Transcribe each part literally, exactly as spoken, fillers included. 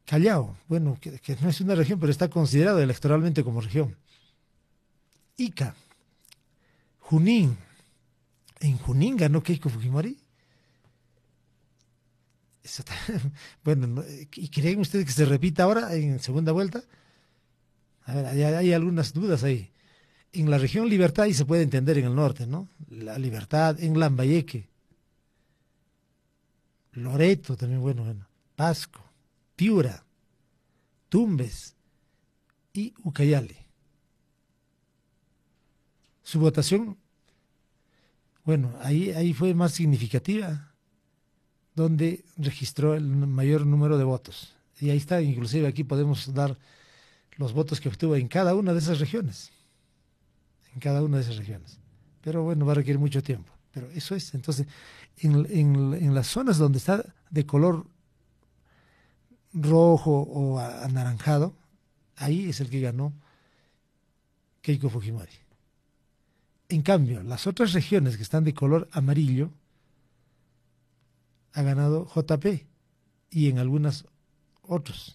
Callao, bueno, que, que no es una región, pero está considerado electoralmente como región. Ica, Junín, en Junín ganó Keiko Fujimori. Eso está, bueno, no, ¿y creen ustedes que se repita ahora en segunda vuelta? A ver, hay, hay algunas dudas ahí. En la región Libertad, y se puede entender en el norte, ¿no? La Libertad, en Lambayeque, Loreto también, bueno, bueno, Pasco, Piura, Tumbes y Ucayali. Su votación, bueno, ahí, ahí fue más significativa, donde registró el mayor número de votos. Y ahí está, inclusive aquí podemos dar los votos que obtuvo en cada una de esas regiones. En cada una de esas regiones. Pero bueno, va a requerir mucho tiempo. Pero eso es, entonces, en, en, en las zonas donde está de color rojo o anaranjado, ahí es el que ganó Keiko Fujimori. En cambio, las otras regiones que están de color amarillo, ha ganado J P y en algunas otros,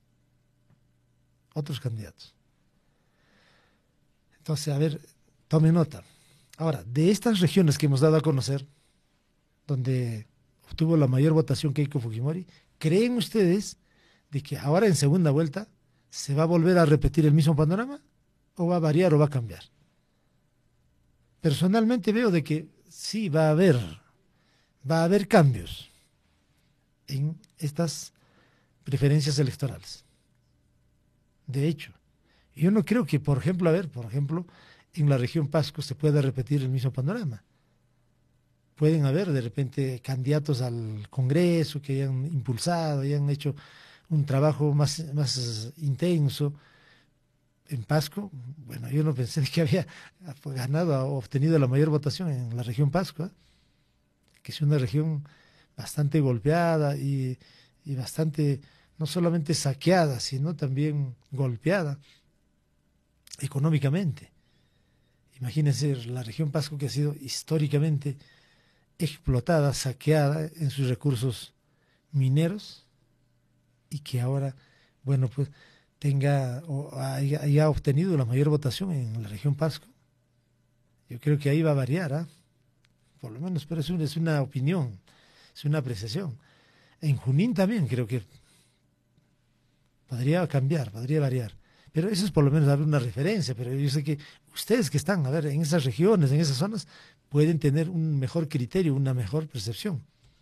otros candidatos. Entonces, a ver, tome nota. Ahora, de estas regiones que hemos dado a conocer, donde obtuvo la mayor votación Keiko Fujimori, ¿creen ustedes de que ahora en segunda vuelta se va a volver a repetir el mismo panorama? ¿O va a variar o va a cambiar? Personalmente veo de que sí va a haber, va a haber cambios en estas preferencias electorales. De hecho, yo no creo que, por ejemplo, a ver, por ejemplo, en la región Pasco se pueda repetir el mismo panorama. Pueden haber de repente candidatos al Congreso que hayan impulsado, hayan hecho un trabajo más, más intenso. En Pasco, bueno, yo no pensé que había ganado o obtenido la mayor votación en la región Pasco, ¿eh? Que es una región bastante golpeada y, y bastante, no solamente saqueada, sino también golpeada económicamente. Imagínense la región Pasco, que ha sido históricamente explotada, saqueada en sus recursos mineros, y que ahora, bueno, pues tenga o haya, haya obtenido la mayor votación en la región Pasco. Yo creo que ahí va a variar, ¿eh? Por lo menos, pero es una, es una opinión, es una apreciación. En Junín también creo que podría cambiar, podría variar. Pero eso es por lo menos dar una referencia, pero yo sé que ustedes que están, a ver, en esas regiones, en esas zonas, pueden tener un mejor criterio, una mejor percepción.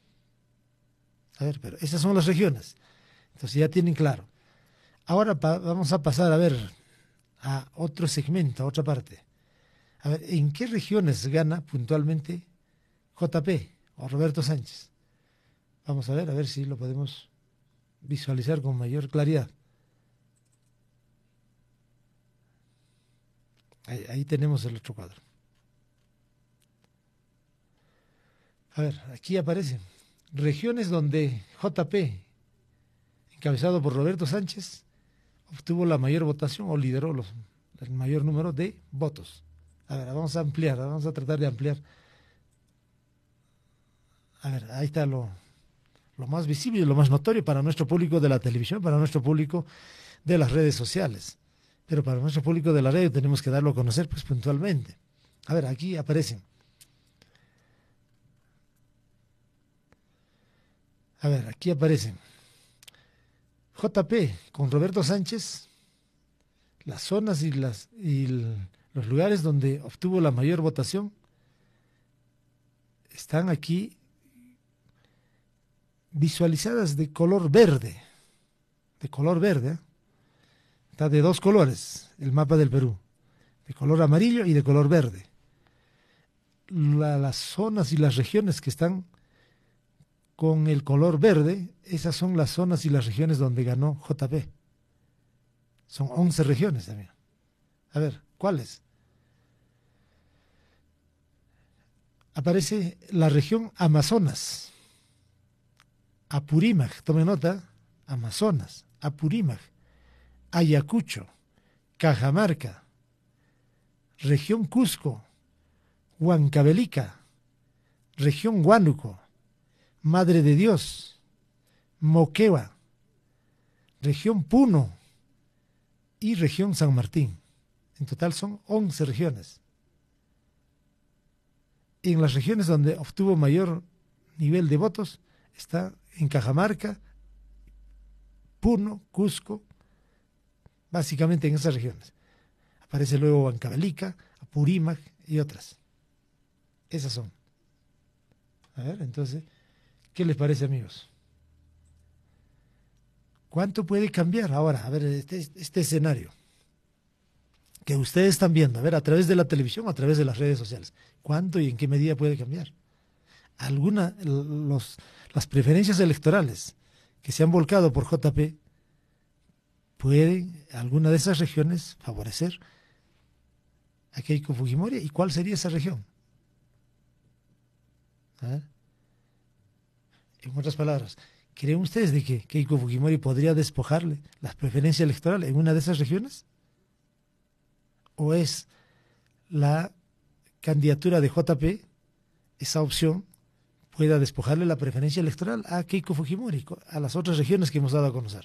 A ver, pero esas son las regiones. Entonces ya tienen claro. Ahora pa vamos a pasar a ver a otro segmento, a otra parte. A ver, ¿en qué regiones gana puntualmente J P o Roberto Sánchez? Vamos a ver, a ver si lo podemos visualizar con mayor claridad. Ahí, ahí tenemos el otro cuadro. A ver, aquí aparecen regiones donde J P, encabezado por Roberto Sánchez, obtuvo la mayor votación o lideró los, el mayor número de votos. A ver, vamos a ampliar, vamos a tratar de ampliar. A ver, ahí está lo, lo más visible y lo más notorio para nuestro público de la televisión, para nuestro público de las redes sociales. Pero para nuestro público de la radio tenemos que darlo a conocer pues puntualmente. A ver, aquí aparecen. A ver, aquí aparecen. J P con Roberto Sánchez, las zonas y, las, y el, los lugares donde obtuvo la mayor votación están aquí visualizadas de color verde, de color verde, ¿eh? Está de dos colores el mapa del Perú, de color amarillo y de color verde. La, las zonas y las regiones que están con el color verde, esas son las zonas y las regiones donde ganó J P. Son once regiones también. A ver, ¿cuáles? Aparece la región Amazonas, Apurímac, tome nota, Amazonas, Apurímac, Ayacucho, Cajamarca, región Cusco, Huancavelica, región Huánuco, Madre de Dios, Moquegua, región Puno y región San Martín. En total son once regiones. En las regiones donde obtuvo mayor nivel de votos está en Cajamarca, Puno, Cusco, básicamente en esas regiones. Aparece luego Huancavelica, Apurímac y otras. Esas son. A ver, entonces, ¿qué les parece, amigos? ¿Cuánto puede cambiar ahora? A ver, este, este escenario que ustedes están viendo, a ver, a través de la televisión, a través de las redes sociales. ¿Cuánto y en qué medida puede cambiar? Alguna, los, las preferencias electorales que se han volcado por J P pueden, alguna de esas regiones, favorecer a Keiko Fujimori. ¿Y cuál sería esa región? A ver. En otras palabras, ¿creen ustedes de que Keiko Fujimori podría despojarle las preferencias electorales en una de esas regiones? ¿O es la candidatura de J P, esa opción, pueda despojarle la preferencia electoral a Keiko Fujimori, a las otras regiones que hemos dado a conocer?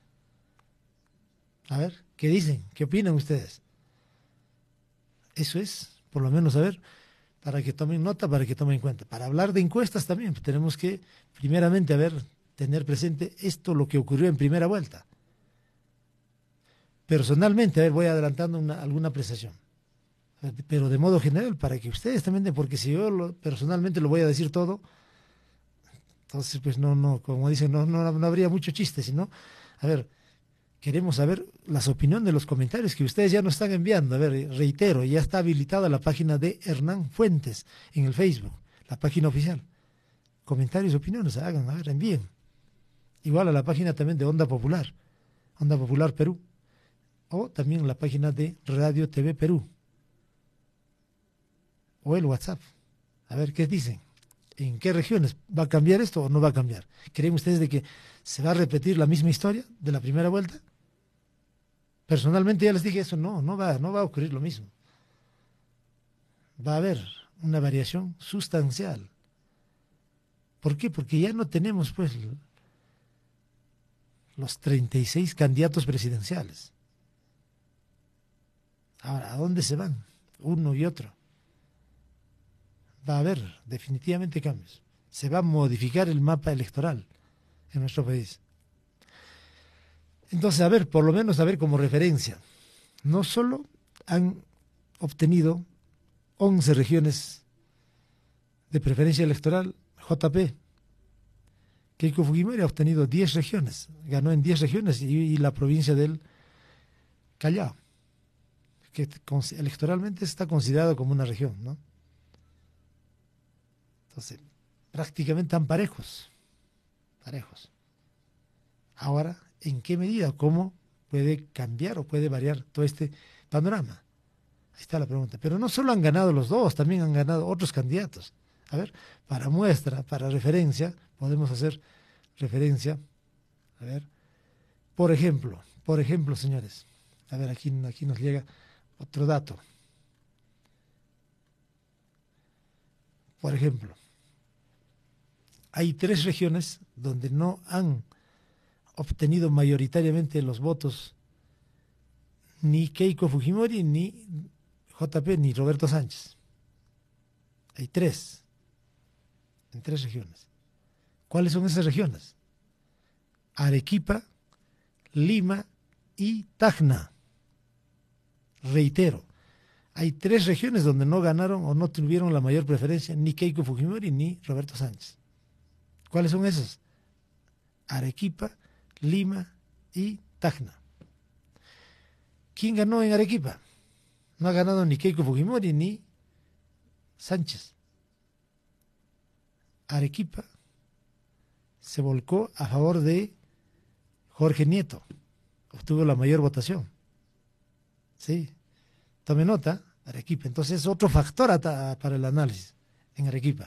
A ver, ¿qué dicen? ¿Qué opinan ustedes? Eso es, por lo menos, a ver, para que tomen nota, para que tomen en cuenta. Para hablar de encuestas también pues, tenemos que, primeramente, a ver, tener presente esto, lo que ocurrió en primera vuelta. Personalmente, a ver, voy adelantando una, alguna apreciación, pero de modo general, para que ustedes también, porque si yo lo, personalmente lo voy a decir todo, entonces, pues no, no, como dicen, no, no, no habría mucho chiste, sino, a ver, queremos saber las opiniones de los comentarios que ustedes ya nos están enviando. A ver, reitero, ya está habilitada la página de Hernán Fuentes en el Facebook, la página oficial. Comentarios, opiniones, hagan, a ver, envíen. Igual a la página también de Onda Popular, Onda Popular Perú, o también la página de Radio T V Perú, o el WhatsApp. A ver qué dicen. ¿En qué regiones va a cambiar esto o no va a cambiar? ¿Creen ustedes de que se va a repetir la misma historia de la primera vuelta? Personalmente ya les dije eso, no, no va, no va a ocurrir lo mismo. Va a haber una variación sustancial. ¿Por qué? Porque ya no tenemos pues los treinta y seis candidatos presidenciales. Ahora, ¿a dónde se van? Uno y otro. Va a haber definitivamente cambios. Se va a modificar el mapa electoral en nuestro país. Entonces, a ver, por lo menos a ver como referencia, no solo han obtenido once regiones de preferencia electoral J P, Keiko Fujimori ha obtenido diez regiones, ganó en diez regiones y, y la provincia del Callao, que electoralmente está considerado como una región, ¿no? Entonces, prácticamente tan parejos, parejos. Ahora, ¿en qué medida? ¿Cómo puede cambiar o puede variar todo este panorama? Ahí está la pregunta. Pero no solo han ganado los dos, también han ganado otros candidatos. A ver, para muestra, para referencia, podemos hacer referencia. A ver, por ejemplo, por ejemplo, señores, a ver, aquí, aquí nos llega otro dato. Por ejemplo, hay tres regiones donde no han obtenido mayoritariamente los votos ni Keiko Fujimori, ni J P, ni Roberto Sánchez. Hay tres, en tres regiones. ¿Cuáles son esas regiones? Arequipa, Lima y Tacna. Reitero, hay tres regiones donde no ganaron o no tuvieron la mayor preferencia ni Keiko Fujimori ni Roberto Sánchez. ¿Cuáles son esas? Arequipa, Lima y Tacna. ¿Quién ganó en Arequipa? No ha ganado ni Keiko Fujimori ni Sánchez. Arequipa se volcó a favor de Jorge Nieto. Obtuvo la mayor votación. Sí. Tome nota, Arequipa. Entonces es otro factor para el análisis en Arequipa.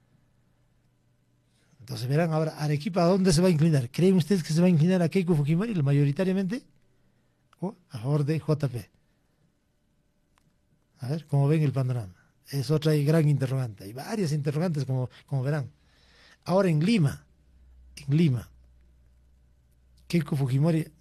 Entonces verán ahora, Arequipa, ¿a dónde se va a inclinar? ¿Creen ustedes que se va a inclinar a Keiko Fujimori mayoritariamente? ¿O a favor de J P? A ver, ¿cómo ven el panorama? Es otra gran interrogante. Hay varias interrogantes, como, como verán. Ahora en Lima, en Lima, Keiko Fujimori